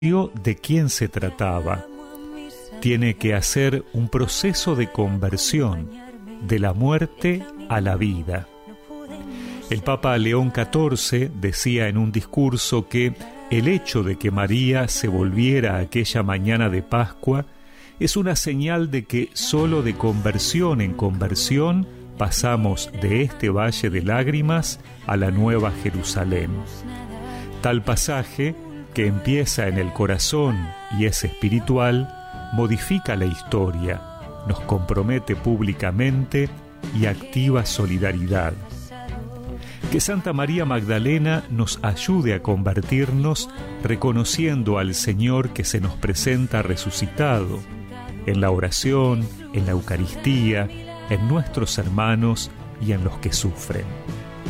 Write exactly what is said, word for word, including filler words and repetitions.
de quién se trataba. Tiene que hacer un proceso de conversión de la muerte a la vida. El Papa León catorce decía en un discurso que el hecho de que María se volviera aquella mañana de Pascua es una señal de que solo de conversión en conversión pasamos de este valle de lágrimas a la nueva Jerusalén. Tal pasaje, que empieza en el corazón y es espiritual, modifica la historia, nos compromete públicamente y activa solidaridad. Que Santa María Magdalena nos ayude a convertirnos reconociendo al Señor que se nos presenta resucitado, en la oración, en la Eucaristía, en nuestros hermanos y en los que sufren.